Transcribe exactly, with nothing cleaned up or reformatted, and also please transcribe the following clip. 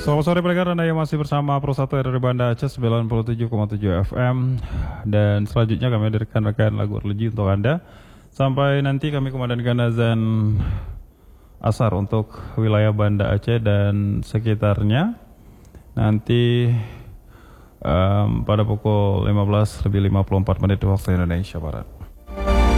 Selamat sore pendengar, Anda yang masih bersama Pro satu R R Banda Aceh sembilan puluh tujuh koma tujuh F M. Dan selanjutnya kami hadirkan rekan lagu religi untuk Anda. Sampai nanti kami kumandangkan azan asar untuk wilayah Banda Aceh dan sekitarnya. Nanti um, pada pukul lima belas lebih lima puluh empat menit waktu Indonesia Barat.